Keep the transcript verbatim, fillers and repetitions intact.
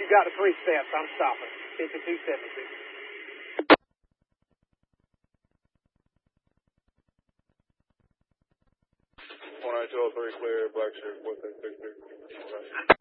you got to three steps. I'm stopping. fifty-two seventy. one nine two oh three, clear, black shirt, one six six six.